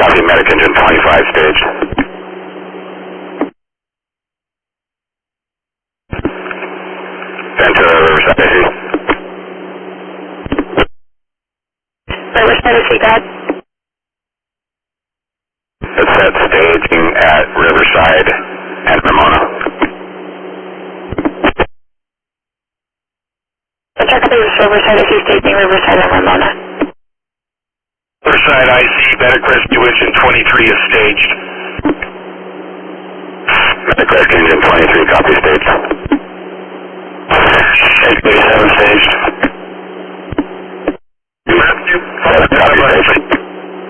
Copy, medic engine 25 staged. Ventura, Riverside, AC. Riverside, AC, God. It's set staging at Riverside and Ramona. Check this is Riverside, AC, staging Riverside and Ramona. Riverside, IC, Medic Rescue Engine 23 is staged. Medic Rescue Engine 23, copy, staged. 837 staged.